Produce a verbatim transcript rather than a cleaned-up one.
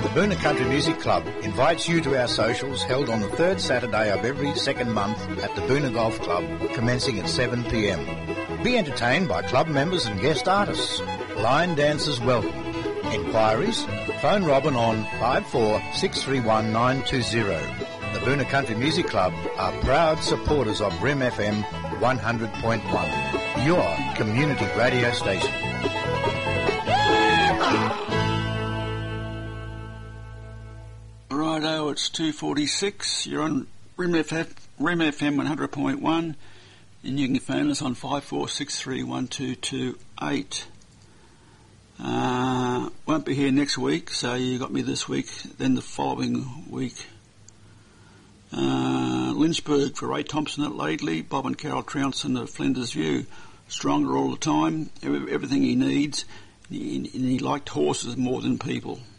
The Boona Country Music Club invites you to our socials held on the third Saturday of every second month at the Boona Golf Club, commencing at seven p m. Be entertained by club members and guest artists. Line dancers welcome. Inquiries? Phone Robin on five four six three one nine two zero. The Boona Country Music Club are proud supporters of R I M F M one hundred point one, your community radio station. Righto, it's two forty-six. You're on R I M F M one hundred point one, and you can phone us on five four six three one two two eight. Uh, won't be here next week, so you got me this week, then the following week. Uh, Lynchburg for Ray Thompson at Laidley, Bob and Carol Trounson at Flinders View. Stronger all the time, everything he needs, and he, and he liked horses more than people.